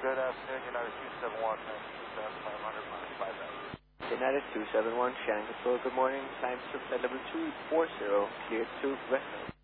Good afternoon, United 271, 500 minus 5000. United 271, Shannon Control, good morning. Time to level 240, cleared to West.